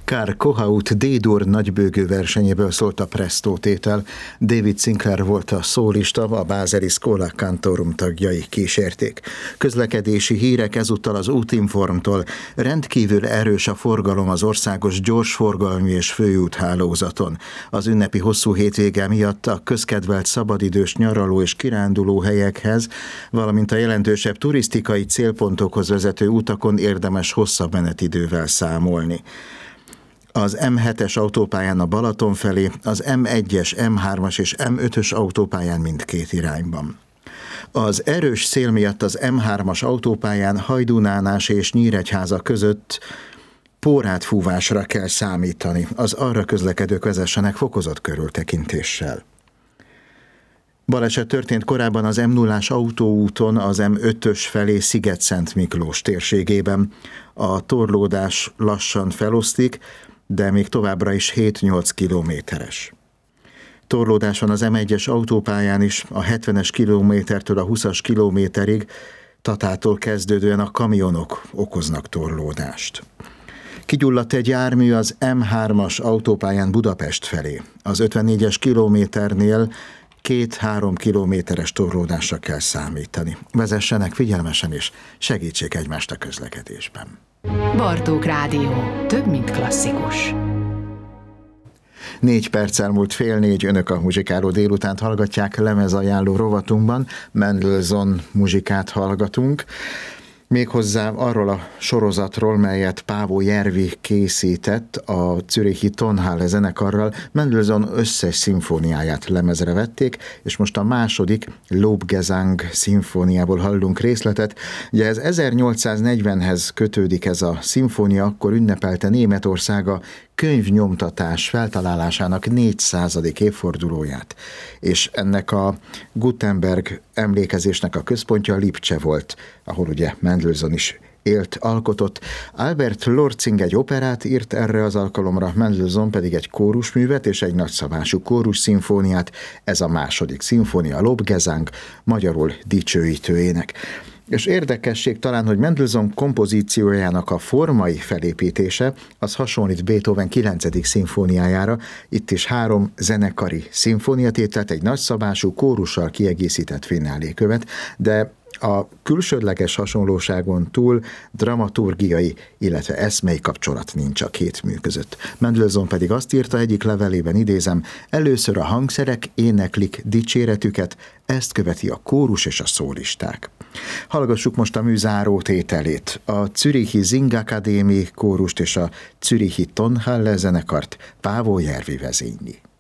Kár Kohaut D-dur nagybőgő versenyéből szólt a Presto tétel. David Sinclair volt a szólista, a Bázeli Schola Cantorum tagjai kísérték. Közlekedési hírek ezúttal az Útinformtól. Rendkívül erős a forgalom az országos gyorsforgalmú és főúthálózaton. Az ünnepi hosszú hétvége miatt a közkedvelt szabadidős nyaraló és kiránduló helyekhez, valamint a jelentősebb turisztikai célpontokhoz vezető utakon érdemes hosszabb menetidővel számolni. Az M7-es autópályán a Balaton felé, az M1-es, M3-as és M5-ös autópályán mindkét irányban. Az erős szél miatt az M3-as autópályán Hajdúnánás és Nyíregyháza között pórátfúvásra kell számítani. Az arra közlekedők vezessenek fokozott körültekintéssel. Baleset történt korábban az M0-ás autóúton az M5-ös felé Sziget-Szent Miklós térségében. A torlódás lassan feloszlik, de még továbbra is 7-8 kilométeres. Torlódás van az M1-es autópályán is, a 70-es kilométertől a 20-as kilométerig, Tatától kezdődően a kamionok okoznak torlódást. Kigyulladt egy jármű az M3-as autópályán Budapest felé. Az 54-es kilométernél 2-3 kilométeres torlódásra kell számítani. Vezessenek figyelmesen és segítsék egymást a közlekedésben. Bartók Rádió. Több, mint klasszikus. 4 perc elmúlt 3:30, önök a muzsikáló délutánt hallgatják, lemezajánló rovatunkban Mendelssohn muzsikát hallgatunk. Méghozzá arról a sorozatról, melyet Paavo Järvi készített a zürichi Tonhalle zenekarral. Mendelssohn összes szimfóniáját lemezre vették, és most a második Lobgesang szimfóniából hallunk részletet. Ugye ez 1840-hez kötődik ez a szimfónia, akkor ünnepelte Németország a könyvnyomtatás feltalálásának 400. évfordulóját, és ennek a Gutenberg emlékezésnek a központja Lipcse volt, ahol ugye Mendelssohn is élt, alkotott. Albert Lortzing egy operát írt erre az alkalomra, Mendelssohn pedig egy kórusművet és egy nagyszabású kórus szimfóniát. Ez a második szimfónia, Lobgesang, magyarul dicsőítő ének. És érdekesség talán, hogy Mendelssohn kompozíciójának a formai felépítése az hasonlít Beethoven 9. szimfóniájára. Itt is 3 zenekari szimfóniatételt, egy nagyszabású kórussal kiegészített finálé követ, de a külsődleges hasonlóságon túl dramaturgiai, illetve eszmei kapcsolat nincs a két mű között. Mendelssohn pedig azt írta egyik levelében, idézem, először a hangszerek éneklik dicséretüket, ezt követi a kórus és a szólisták. Hallgassuk most a mű záró tételét, a Zürichi Singakadémie kórust és a Zürichi Tonhalle zenekart Paavo Järvi vezényli.